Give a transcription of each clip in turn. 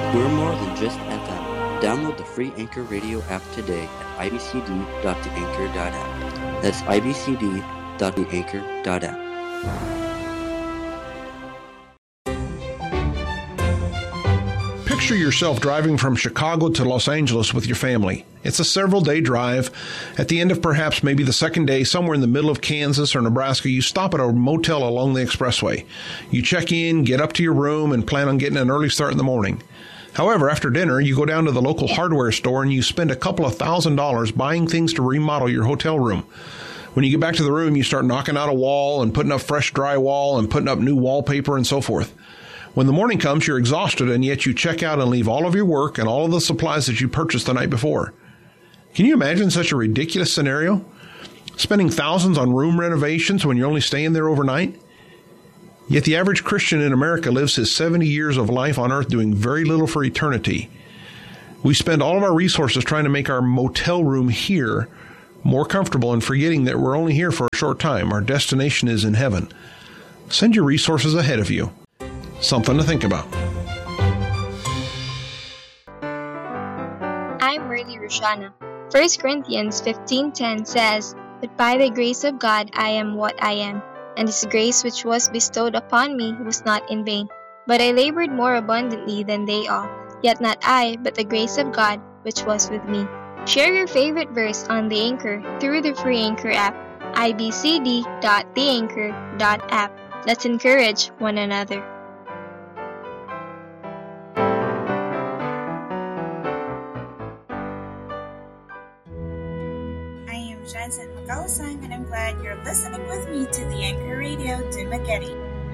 We're more than just FM. Download the free Anchor Radio app today at ibcd.theanchor.app. That's ibcd.theanchor.app. Picture yourself driving from Chicago to Los Angeles with your family. It's a several-day drive. At the end of perhaps maybe the second day, somewhere in the middle of Kansas or Nebraska, you stop at a motel along the expressway. You check in, get up to your room, and plan on getting an early start in the morning. However, after dinner, you go down to the local hardware store and you spend a couple of $1,000s buying things to remodel your hotel room. When you get back to the room, you start knocking out a wall and putting up fresh drywall and putting up new wallpaper and so forth. When the morning comes, you're exhausted, and yet you check out and leave all of your work and all of the supplies that you purchased the night before. Can you imagine such a ridiculous scenario? Spending thousands on room renovations when you're only staying there overnight? Yet the average Christian in America lives his 70 years of life on earth doing very little for eternity. We spend all of our resources trying to make our motel room here more comfortable and forgetting that we're only here for a short time. Our destination is in heaven. Send your resources ahead of you. Something to think about. I'm Merly Roshana. 1 Corinthians 15:10 says, "But by the grace of God I am what I am, and His grace which was bestowed upon me was not in vain. But I labored more abundantly than they all, yet not I, but the grace of God which was with me." Share your favorite verse on the Anchor through the free Anchor app, ibcd.theanchor.app. Let's encourage one another. Jensen Magalasang, and I'm glad you're listening with me to the Anchor Radio Dumaguete.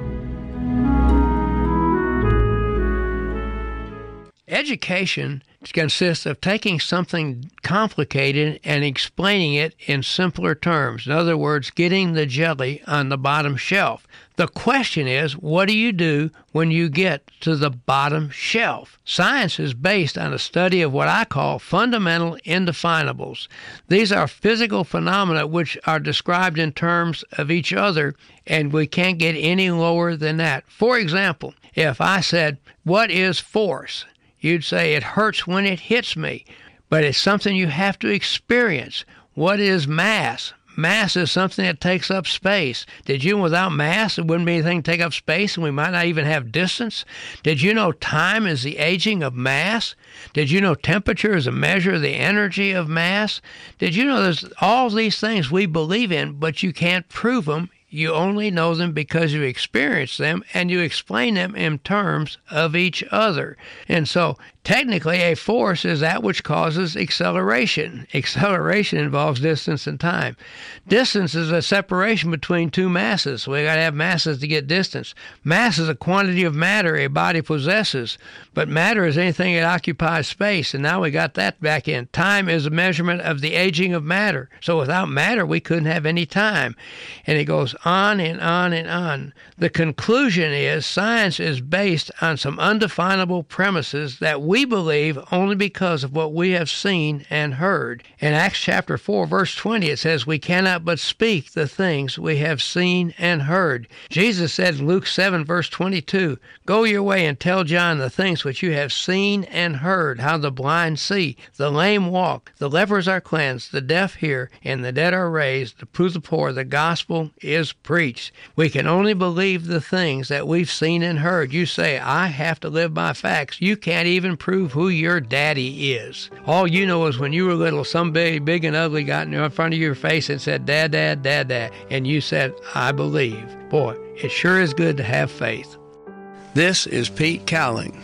Education consists of taking something complicated and explaining it in simpler terms. In other words, getting the jelly on the bottom shelf. The question is, what do you do when you get to the bottom shelf? Science is based on a study of what I call fundamental indefinables. These are physical phenomena which are described in terms of each other, and we can't get any lower than that. For example, if I said, "What is force?" you'd say, "It hurts when it hits me," but it's something you have to experience. What is mass? Mass is something that takes up space. Did you know without mass, there wouldn't be anything to take up space, and we might not even have distance? Did you know time is the aging of mass? Did you know temperature is a measure of the energy of mass? Did you know there's all these things we believe in, but you can't prove them? You only know them because you experience them, and you explain them in terms of each other. And so, technically, a force is that which causes acceleration. Acceleration involves distance and time. Distance is a separation between two masses. We got to have masses to get distance. Mass is a quantity of matter a body possesses, but matter is anything that occupies space, and now we got that back in. Time is a measurement of the aging of matter. So without matter, we couldn't have any time. And it goes on and on and on. The conclusion is science is based on some undefinable premises that we believe only because of what we have seen and heard. In Acts chapter 4, verse 20, it says, "We cannot but speak the things we have seen and heard." Jesus said in Luke 7, verse 22, "Go your way and tell John the things which you have seen and heard, how the blind see, the lame walk, the lepers are cleansed, the deaf hear, and the dead are raised, to the poor the gospel is preached." We can only believe the things that we've seen and heard. You say, "I have to live by facts." You can't even prove who your daddy is. All you know is when you were little, some big and ugly got in front of your face and said, "Dad, Dad, Dad, Dad," and you said, "I believe." Boy, it sure is good to have faith. This is Pete Cowling.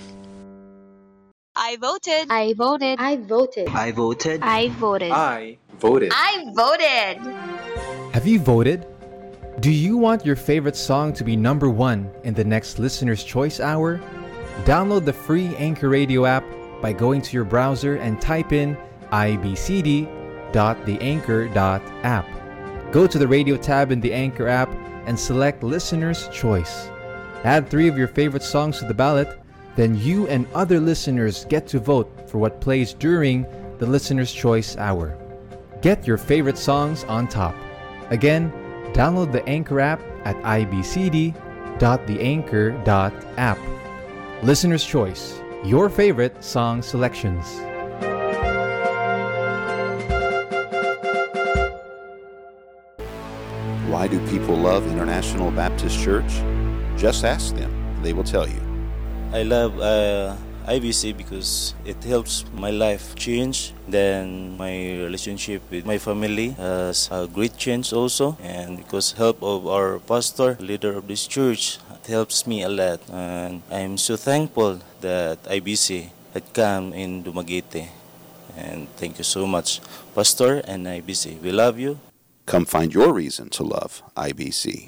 I voted. I voted. I voted. I voted. I voted. I voted. I voted. Have you voted? Do you want your favorite song to be number one in the next Listener's Choice Hour? Download the free Anchor Radio app by going to your browser and type in ibcd.theanchor.app. Go to the radio tab in the Anchor app and select Listener's Choice. Add 3 of your favorite songs to the ballot, then you and other listeners get to vote for what plays during the Listener's Choice Hour. Get your favorite songs on top. Again, download the Anchor app at ibcd.theanchor.app. Listener's Choice, your favorite song selections. Why do people love International Baptist Church? Just ask them. They will tell you. I love IBC because it helps my life change. Then my relationship with my family has a great change also. And because help of our pastor, leader of this church, it helps me a lot. And I'm so thankful that IBC had come in Dumaguete. And thank you so much, Pastor and IBC. We love you. Come find your reason to love IBC.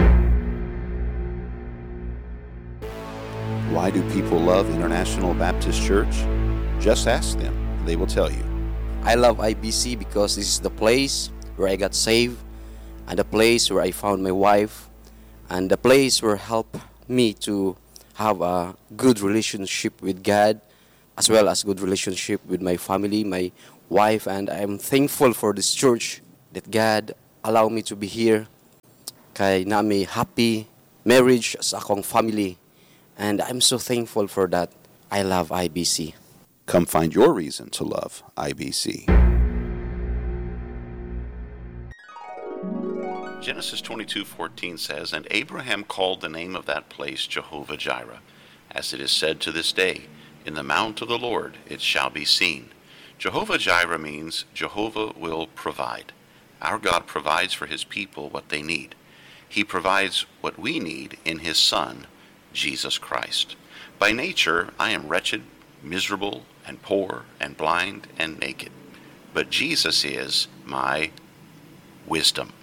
Why do people love International Baptist Church? Just ask them. They will tell you. I love IBC because this is the place where I got saved, and the place where I found my wife, and the place where helped me to have a good relationship with God, as well as good relationship with my family, my wife. And I'm thankful for this church that God allow me to be here. Kay nami happy marriage sa akong family. And I'm so thankful for that. I love IBC. Come find your reason to love IBC. Genesis 22:14 says, "And Abraham called the name of that place Jehovah-Jireh, as it is said to this day, in the mount of the Lord it shall be seen." Jehovah-Jireh means Jehovah will provide. Our God provides for his people what they need. He provides what we need in his Son, Jesus Christ. By nature, I am wretched, miserable, and poor, and blind, and naked. But Jesus is my wisdom.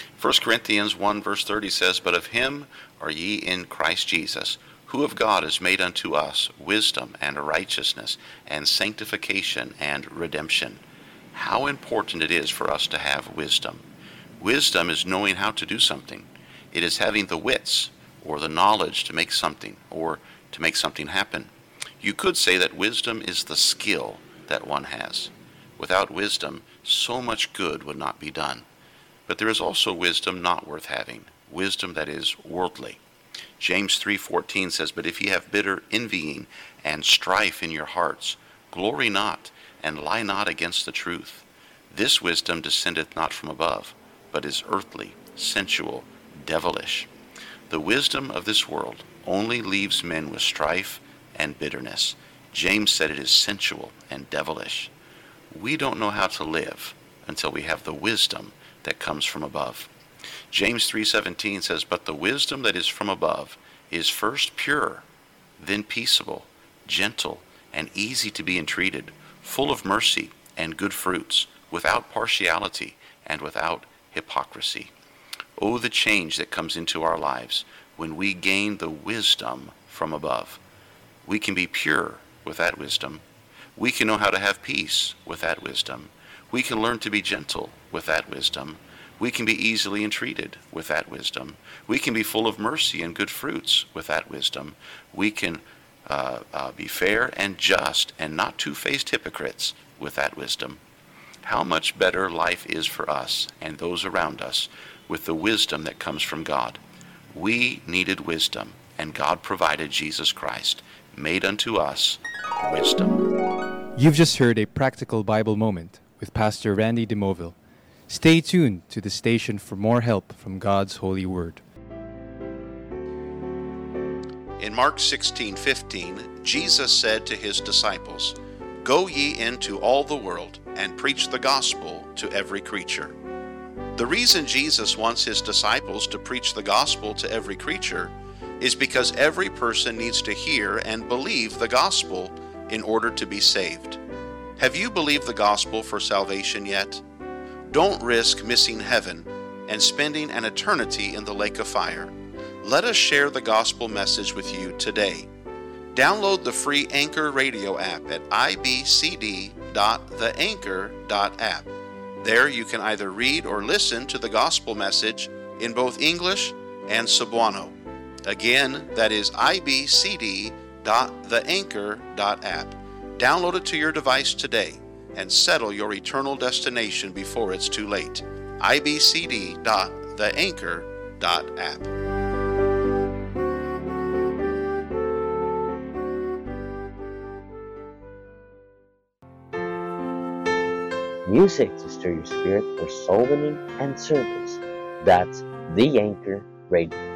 1 Corinthians 1 verse 30 says, "But of him are ye in Christ Jesus, who of God is made unto us wisdom and righteousness and sanctification and redemption." How important it is for us to have wisdom. Wisdom is knowing how to do something. It is having the wits or the knowledge to make something or to make something happen. You could say that wisdom is the skill that one has. Without wisdom, so much good would not be done. But there is also wisdom not worth having, wisdom that is worldly. James 3:14 says, "But if ye have bitter envying and strife in your hearts, glory not, and lie not against the truth. This wisdom descendeth not from above, but is earthly, sensual, devilish." The wisdom of this world only leaves men with strife and bitterness. James said it is sensual and devilish. We don't know how to live until we have the wisdom that comes from above. James 3:17 says, "But the wisdom that is from above is first pure, then peaceable, gentle, and easy to be entreated, full of mercy and good fruits, without partiality and without hypocrisy." Oh, the change that comes into our lives when we gain the wisdom from above. We can be pure with that wisdom. We can know how to have peace with that wisdom. We can learn to be gentle with that wisdom. We can be easily entreated with that wisdom. We can be full of mercy and good fruits with that wisdom. We can be fair and just and not two-faced hypocrites with that wisdom. How much better life is for us and those around us with the wisdom that comes from God. We needed wisdom, and God provided Jesus Christ, made unto us wisdom. You've just heard a practical Bible moment with Pastor Randy DeMoville. Stay tuned to the station for more help from God's holy word. In Mark 16:15, Jesus said to his disciples, "Go ye into all the world and preach the gospel to every creature." The reason Jesus wants his disciples to preach the gospel to every creature is because every person needs to hear and believe the gospel in order to be saved. Have you believed the gospel for salvation yet? Don't risk missing heaven and spending an eternity in the lake of fire. Let us share the gospel message with you today. Download the free Anchor radio app at ibcd.theanchor.app. There you can either read or listen to the gospel message in both English and Cebuano. Again, that is ibcd.theanchor.app. Download it to your device today and settle your eternal destination before it's too late. ibcd.theanchor.app. music to stir your spirit for soul winning and service. That's The Anchor Radio.